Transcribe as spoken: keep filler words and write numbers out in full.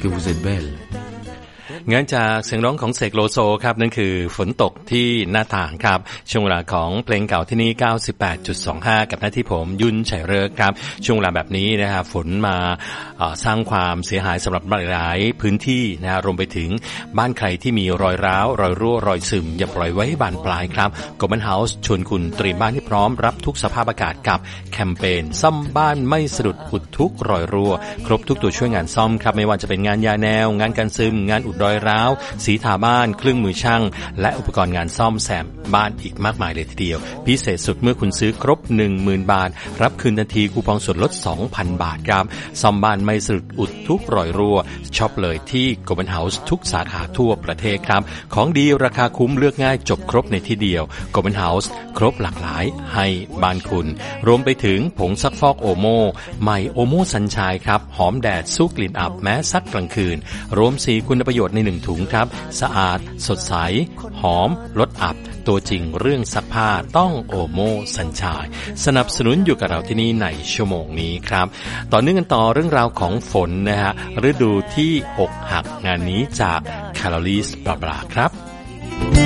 que vous êtes belle งั้นจากเสียงร้องของเสกโลโซครับนั่นคือฝนตกที่หน้าต่างครับช่วงเวลาของเพลงเก่าที่นี่ เก้าสิบแปดจุดสองห้า กับหน้าที่ผมยุ่นชัยเลิศครับช่วงเวลาแบบนี้นะฮะฝนมาสร้างความเสียหายสำหรับหลายพื้นที่นะฮะรวมไปถึงบ้านใครที่มีรอยร้าวรอยรั่วรอยซึมอย่าปล่อยไว้ให้บานปลายครับกอมันเฮาส์ชวนคุณเตรียมบ้านที่พร้อมรับทุกสภาพอากาศกับแคมเปญซ่อมบ้านไม่สะดุดอุดทุกรอยรั่วครบทุกตัวช่วยงานซ่อมครับไม่ว่าจะเป็นงานยาแนวงานกันซึมงานอุดรอยร้าวสีทาบ้านเครื่องมือช่างและอุปกรณ์งานซ่อมแซมบ้านอีกมากมายเลยทีเดียวพิเศษสุดเมื่อคุณซื้อครบ หนึ่งหมื่น บาทรับคืนทันทีคูปองส่วนลด สองพัน บาทครับซ่อมบ้านไม่สะดุดอุดทุกรอยรั่วช็อปเลยที่ Goldman House ทุกสาขาทั่วประเทศครับของดีราคาคุ้มเลือกง่ายจบครบในที่เดียว Goldman House ครบหลากหลายให้บ้านคุณรวมไปถึงผงซักฟอกโอโม่ใหม่โอโม่สัญชัยครับหอมแดดสู้กลิ่นอับแม้ซักกลางคืนรวมสี่คุณประโยชน์ในหนึ่งถุงครับสะอาดสดใสหอมลดอับตัวจริงเรื่องซักผ้าต้องโอโม่สัญชัยสนับสนุนอยู่กับเราที่นี่ในชั่วโมงนี้ครับต่อเนื่องกันต่อเรื่องราวของฝนนะฮะฤดูที่อกหักงานนี้จาก Calories บลาบลาครับ